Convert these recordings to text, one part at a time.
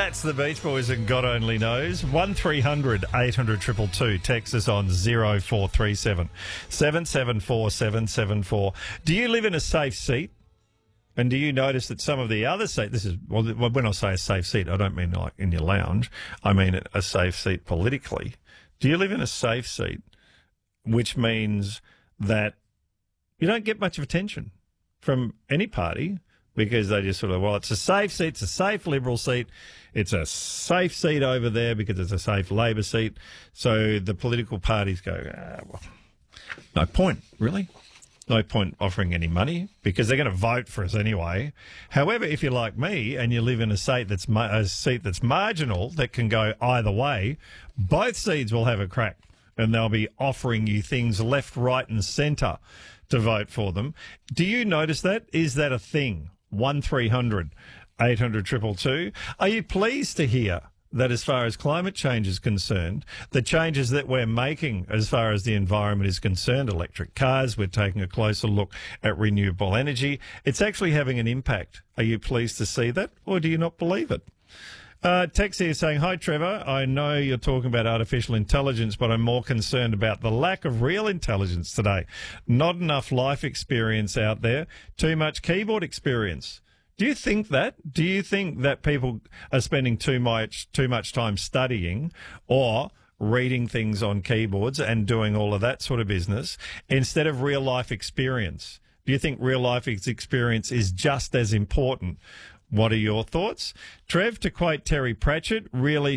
That's the Beach Boys and God Only Knows. 1300 800 222. Text us on 0437 774 774. Do you live in a safe seat? And do you notice that some of the other seats, when I say a safe seat, I don't mean like in your lounge. I mean a safe seat politically. Do you live in a safe seat, which means that you don't get much of attention from any party because they just sort of, well, it's a safe seat, it's a safe Liberal seat, it's a safe seat over there because it's a safe Labor seat. So the political parties go, well, no point, really. No point offering any money because they're going to vote for us anyway. However, if you're like me and you live in a seat that's marginal that can go either way, both seats will have a crack and they'll be offering you things left, right and centre to vote for them. Do you notice that? Is that a thing? 1300 800 222. Are you pleased to hear that as far as climate change is concerned, the changes that we're making as far as the environment is concerned, electric cars, we're taking a closer look at renewable energy, it's actually having an impact. Are you pleased to see that, or do you not believe it? Tex here saying, hi, Trevor. I know you're talking about artificial intelligence, but I'm more concerned about the lack of real intelligence today. Not enough life experience out there, too much keyboard experience. Do you think that? Do you think that people are spending too much time studying or reading things on keyboards and doing all of that sort of business instead of real life experience? Do you think real life experience is just as important? What are your thoughts? Trev, to quote Terry Pratchett, real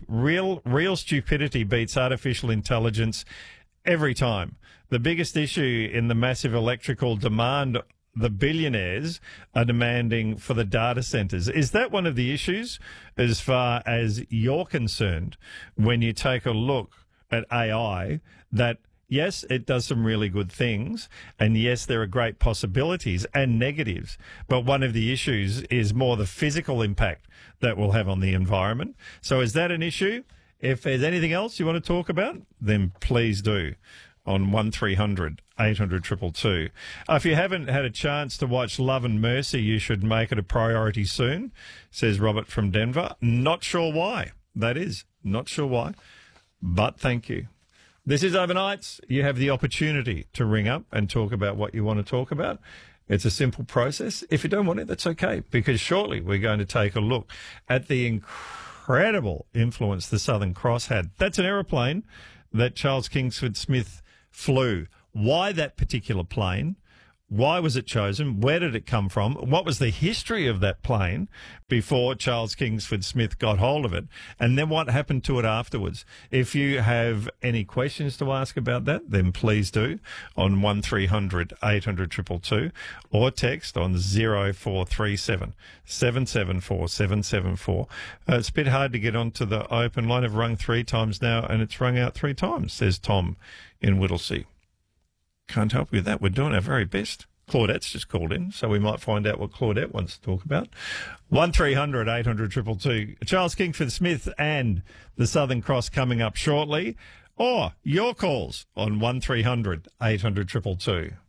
stupidity beats artificial intelligence every time. The biggest issue in the massive electrical demand the billionaires are demanding for the data centres. Is that one of the issues as far as you're concerned when you take a look at AI, that yes, it does some really good things, and yes, there are great possibilities and negatives, but one of the issues is more the physical impact that will have on the environment. So is that an issue? If there's anything else you want to talk about, then please do on 1300 800 222. If you haven't had a chance to watch Love and Mercy, you should make it a priority soon, says Robert from Denver. Not sure why. That is. Not sure why. But thank you. This is Overnights. You have the opportunity to ring up and talk about what you want to talk about. It's a simple process. If you don't want it, that's okay, because shortly we're going to take a look at the incredible influence the Southern Cross had. That's an aeroplane that Charles Kingsford Smith flew. Why that particular plane? Why was it chosen? Where did it come from? What was the history of that plane before Charles Kingsford Smith got hold of it? And then what happened to it afterwards? If you have any questions to ask about that, then please do on 1300 800 222 or text on 0437 774 774. It's a bit hard to get onto the open line. I've rung 3 times now and it's rung out 3 times, says Tom in Whittlesea. Can't help you with that. We're doing our very best. Claudette's just called in, so we might find out what Claudette wants to talk about. 1300 800 222. Charles Kingsford Smith and the Southern Cross coming up shortly. Or your calls on 1300 800 222.